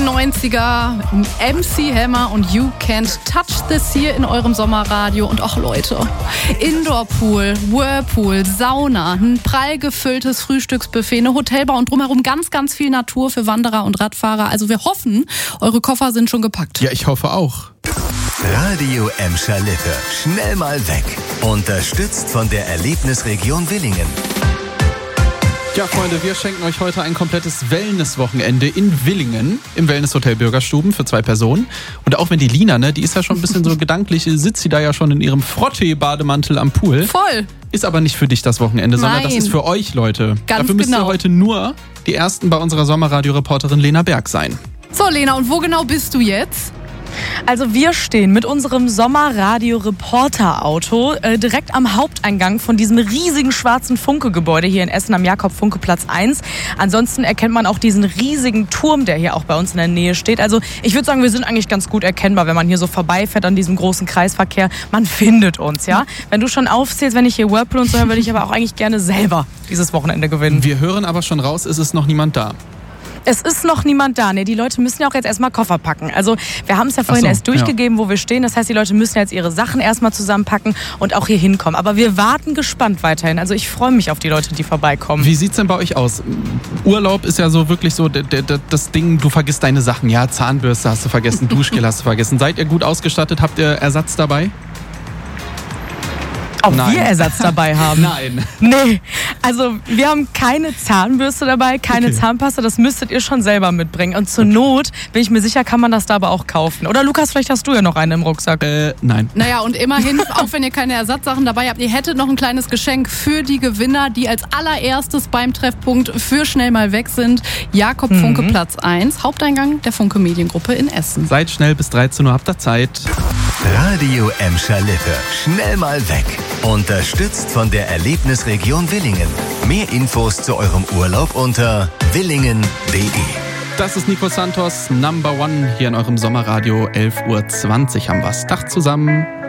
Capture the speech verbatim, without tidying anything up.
neunziger, M C Hammer und You Can't Touch This hier in eurem Sommerradio. Und auch Leute, Indoor-Pool, Whirlpool, Sauna, ein prall gefülltes Frühstücksbuffet, eine Hotelbar und drumherum ganz, ganz viel Natur für Wanderer und Radfahrer. Also wir hoffen, eure Koffer sind schon gepackt. Ja, ich hoffe auch. Radio Emscher Lippe. Schnell mal weg. Unterstützt von der Erlebnisregion Willingen. Ja, Freunde, wir schenken euch heute ein komplettes Wellness-Wochenende in Willingen im Wellness-Hotel Bürgerstuben für zwei Personen. Und auch wenn die Lina, ne, die ist ja schon ein bisschen so gedanklich, sitzt sie da ja schon in ihrem Frottee-Bademantel am Pool. Voll. Ist aber nicht für dich das Wochenende, Nein. sondern das ist für euch, Leute. Ganz Dafür müsst genau. ihr heute nur die Ersten bei unserer Sommerradio-Reporterin Lena Berg sein. So, Lena, und wo genau bist du jetzt? Also wir stehen mit unserem Sommerradio-Reporter-Auto äh, direkt am Haupteingang von diesem riesigen schwarzen Funke-Gebäude hier in Essen am Jakob-Funke-Platz eins. Ansonsten erkennt man auch diesen riesigen Turm, der hier auch bei uns in der Nähe steht. Also ich würde sagen, wir sind eigentlich ganz gut erkennbar, wenn man hier so vorbeifährt an diesem großen Kreisverkehr. Man findet uns, ja. Wenn du schon aufzählst, wenn ich hier Whirlpool und so höre, würde ich aber auch eigentlich gerne selber dieses Wochenende gewinnen. Wir hören aber schon raus, es ist noch niemand da. Es ist noch niemand da. Nee, die Leute müssen ja auch jetzt erstmal Koffer packen. Also wir haben es ja vorhin Ach so, erst durchgegeben, ja. wo wir stehen. Das heißt, die Leute müssen jetzt ihre Sachen erstmal zusammenpacken und auch hier hinkommen. Aber wir warten gespannt weiterhin. Also ich freue mich auf die Leute, die vorbeikommen. Wie sieht's denn bei euch aus? Urlaub ist ja so wirklich so d- d- d- das Ding, du vergisst deine Sachen. Ja, Zahnbürste hast du vergessen, Duschgel hast du vergessen. Seid ihr gut ausgestattet? Habt ihr Ersatz dabei? Ob Nein. wir Ersatz dabei haben? Nein. Nee, also wir haben keine Zahnbürste dabei, keine Okay. Zahnpasta, das müsstet ihr schon selber mitbringen. Und zur Not, bin ich mir sicher, kann man das da aber auch kaufen. Oder Lukas, vielleicht hast du ja noch einen im Rucksack. Äh, nein. Naja, und immerhin, auch wenn ihr keine Ersatzsachen dabei habt, ihr hättet noch ein kleines Geschenk für die Gewinner, die als allererstes beim Treffpunkt für schnell mal weg sind. Jakob Funke, Platz eins, Haupteingang der Funke Mediengruppe in Essen. Seid schnell, bis dreizehn Uhr habt ihr Zeit. Radio Emscher Lippe. Schnell mal weg. Unterstützt von der Erlebnisregion Willingen. Mehr Infos zu eurem Urlaub unter willingen punkt de. Das ist Nico Santos, Number One hier in eurem Sommerradio. elf Uhr zwanzig haben wir's. Tag zusammen.